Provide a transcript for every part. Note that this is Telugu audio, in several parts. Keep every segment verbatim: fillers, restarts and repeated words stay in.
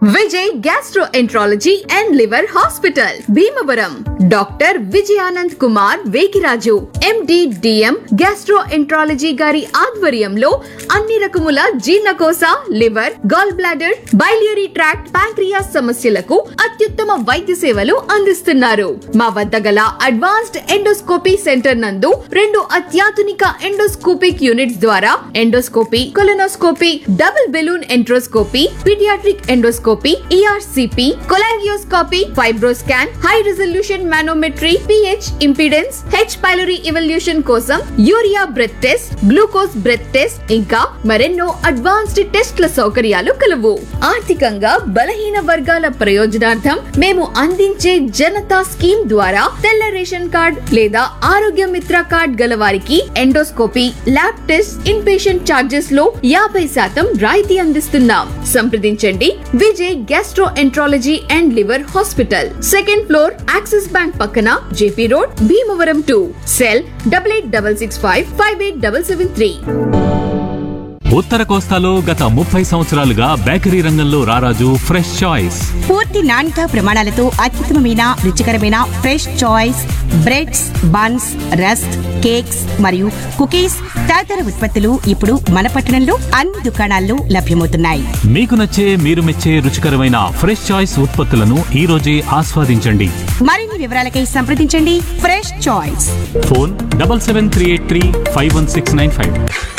Vijay gastroenterology and liver hospital Bhimavaram. Doctor Vijayanand Kumar Vekiraju MD DM gastroenterology గారి ఆధ్వర్యంలో అన్ని రకముల జీర్ణకోశ, liver, gall bladder, biliary tract, pancreas సమస్యలకు అత్యుత్తమ వైద్య సేవలు అందిస్తున్నారు. మా వద్ద గల అడ్వాన్స్డ్ ఎండోస్కోపీ సెంటర్ నందు రెండు అత్యాధునిక ఎండోస్కోపిక్ యూనిట్స్ ద్వారా endoscopy, colonoscopy, double balloon enteroscopy, paediatric endoscopy, ERCP, cholangioscopy, FibroScan, high resolution manometry, pH impedance, H pylori evolution కోసం urea breath test, glucose breath test, ఇంకా మరెన్నో అడ్వాన్స్డ్ టెస్ట్ల సౌకర్యాలు కలవు. ఆర్థికంగా బలహీన వర్గాల ప్రయోజనార్థం మేము అందించే జనతా స్కీమ్ ద్వారా తెల్ల రేషన్ కార్డ్ లేదా ఆరోగ్య మిత్ర కార్డ్ గల వారికి endoscopy, lab test, in patient charges లో యాభై శాతం రాయితీ అందిస్తున్నాం. సంప్రదించండి Vijay gastro enterology and liver hospital, second floor, axis bank పక్కన, JP road, Bhimavaram two. Cell double eight double six five five eight double seven three. ఉత్తర కోస్తాలో గత ముప్పై సంవత్సరాలుగా బేకరీ రంగంలో రారాజు ఫ్రెష్ చాయిస్. పూర్తి నాణ్యత ప్రమాణాలతో అత్యుత్తమమైన రుచికరమైన fresh choice breads, buns, rusk, cakes మరియు కుకీస్ తదితర ఉత్పత్తులు ఇప్పుడు మన పట్టణంలో అన్ని దుకాణాల్లో లభ్యమవుతున్నాయి. మీకు నచ్చే, మీరు మెచ్చే రుచికరమైన ఫ్రెష్ చాయిస్ ఉత్పత్తులను ఈ రోజే ఆస్వాదించండి. మరిన్ని వివరాలకై సంప్రదించండి fresh choice. Phone double seven three eight three five one six nine five.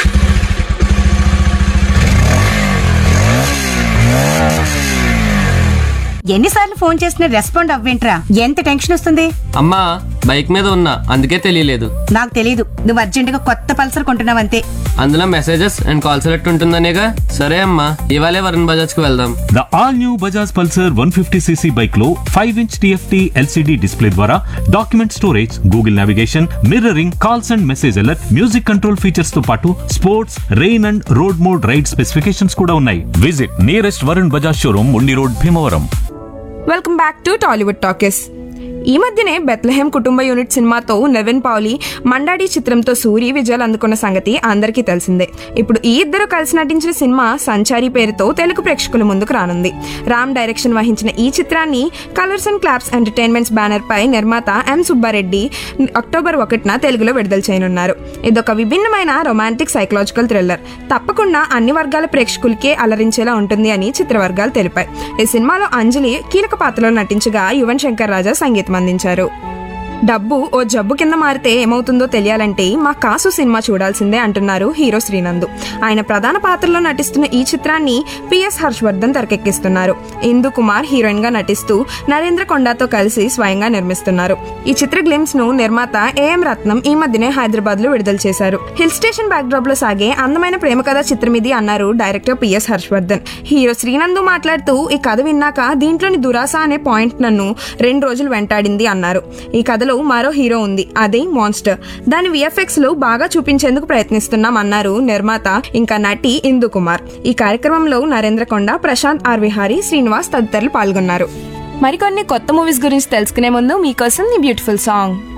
ఎన్నిసార్లు ఫోన్ చేసినా రెస్పాండ్ అవ్వేంట్రా? ఎంత టెన్షన్ వస్తుంది. అమ్మా బైక్ మీద ఉన్నా, అందుకే తెలియలేదు. నాకు తెలీదు, నువ్వు అర్జెంట్ గా కొత్త పల్సర్ కొంటున్నావంతే. అందులో మెసేజెస్ అండ్ కాల్ సెలెక్ట్ ఉంటుందనేగా. సరే అమ్మా, ఇవాళే వరుణ్ బజాజ్ కు వెళ్దాం. The all new Bajaj Pulsar one fifty CC bike లో five inch TFT LCD display ద్వారా document storage, Google navigation, mirroring, calls and message alert, music control features తో పాటు sports, rain and road mode ride specifications కూడా ఉన్నాయి. Visit nearest Varun Bajaj showroom, ముండి road, Bhimavaram. Welcome back to Tollywood talkies. ఈ మధ్యనే బెత్లెహేమ్ కుటుంబ యూనిట్ సినిమాతో నెవిన్ పౌలి, మండాడి చిత్రంతో సూరి విజయాలు అందుకున్న సంగతి అందరికీ తెలిసిందే. ఇప్పుడు ఈ ఇద్దరు కలిసి నటించిన సినిమా సంచారి పేరుతో తెలుగు ప్రేక్షకుల ముందుకు రానుంది. రామ్ డైరెక్షన్ వహించిన ఈ చిత్రాన్ని colours and claps entertainments banner పై నిర్మాత ఎం సుబ్బారెడ్డి అక్టోబర్ ఒకటిన తెలుగులో విడుదల చేయనున్నారు. ఇదొక విభిన్నమైన రొమాంటిక్ సైకలాజికల్ థ్రిల్లర్. తప్పకుండా అన్ని వర్గాల ప్రేక్షకులకే అలరించేలా ఉంటుంది అని చిత్రవర్గాలు తెలిపాయి. ఈ సినిమాలో అంజలి కీలక పాత్రలో నటించగా యువన్ శంకర్ రాజా సంగీతం అందించారు. డబ్బు ఓ జబ్బు కింద మారితే ఏమవుతుందో తెలియాలంటే మా కాసు సినిమా చూడాల్సిందే అంటున్నారు హీరో శ్రీనంద్. ఆయన ప్రధాన పాత్రలో నటిస్తున్న ఈ చిత్రాన్ని పిఎస్ హర్షవర్ధన్ తెరకెక్కిస్తున్నారు. ఇందు కుమార్ హీరోయిన్ గా నటిస్తూ నరేంద్ర కొండాతో కలిసి స్వయంగా నిర్మిస్తున్నారు. ఈ చిత్ర గ్లిమ్స్ ను నిర్మాత ఏఎం రత్నం ఈ మధ్యనే హైదరాబాద్ లో విడుదల చేశారు. హిల్ స్టేషన్ బ్యాక్ డ్రాప్ లో సాగే అందమైన ప్రేమ కథ చిత్రం ఇది అన్నారు డైరెక్టర్ పిఎస్ హర్షవర్ధన్. హీరో శ్రీనంద్ మాట్లాడుతూ ఈ కథ విన్నాక దీంట్లోని దురాశ అనే పాయింట్ నన్ను రెండు రోజులు వెంటాడింది అన్నారు. ఈ కథలో మరో హీరో ఉంది, అదే మాన్స్టర్. దాని విఎఫ్ఎక్స్ లో బాగా చూపించేందుకు ప్రయత్నిస్తున్నాం అన్నారు నిర్మాత ఇంకా నటి ఇందు కుమార్. ఈ కార్యక్రమంలో నరేంద్ర కొండ, ప్రశాంత్ ఆర్ విహారీ, శ్రీనివాస్ తదితరులు పాల్గొన్నారు. మరికొన్ని కొత్త మూవీస్ గురించి తెలుసుకునే ముందు మీకోసం ఈ బ్యూటిఫుల్ సాంగ్.